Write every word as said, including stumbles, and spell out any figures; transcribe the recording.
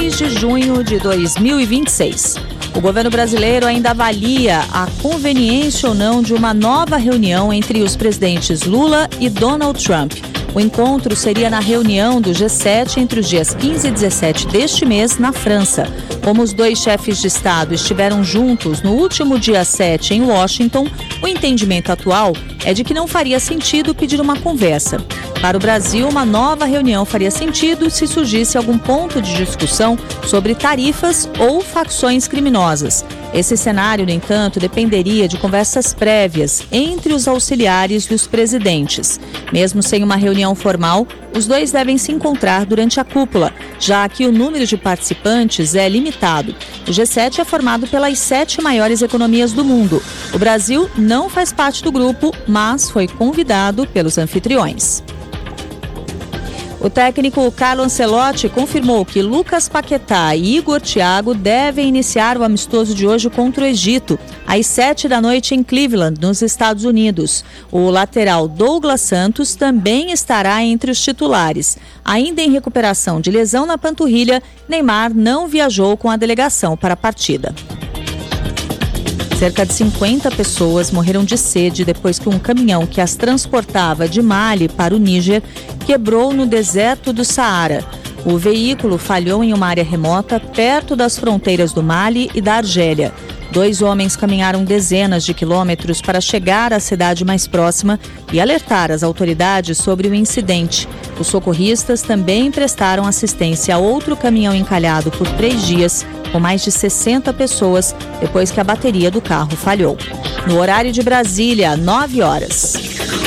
dois de junho de dois mil e vinte e seis. O governo brasileiro ainda avalia a conveniência ou não de uma nova reunião entre os presidentes Lula e Donald Trump. O encontro seria na reunião do G sete entre os dias quinze e dezessete deste mês, na França. Como os dois chefes de Estado estiveram juntos no último dia sete em Washington, o entendimento atual é de que não faria sentido pedir uma conversa. Para o Brasil, uma nova reunião faria sentido se surgisse algum ponto de discussão sobre tarifas ou facções criminosas. Esse cenário, no entanto, dependeria de conversas prévias entre os auxiliares dos presidentes. Mesmo sem uma reunião formal, os dois devem se encontrar durante a cúpula, já que o número de participantes é limitado. O G sete é formado pelas sete maiores economias do mundo. O Brasil não faz parte do grupo, mas foi convidado pelos anfitriões. O técnico Carlo Ancelotti confirmou que Lucas Paquetá e Igor Thiago devem iniciar o amistoso de hoje contra o Egito, às sete da noite em Cleveland, nos Estados Unidos. O lateral Douglas Santos também estará entre os titulares. Ainda em recuperação de lesão na panturrilha, Neymar não viajou com a delegação para a partida. Cerca de cinquenta pessoas morreram de sede depois que um caminhão que as transportava de Mali para o Níger quebrou no deserto do Saara. O veículo falhou em uma área remota perto das fronteiras do Mali e da Argélia. Dois homens caminharam dezenas de quilômetros para chegar à cidade mais próxima e alertar as autoridades sobre o incidente. Os socorristas também prestaram assistência a outro caminhão encalhado por três dias, com mais de sessenta pessoas, depois que a bateria do carro falhou. No horário de Brasília, nove horas.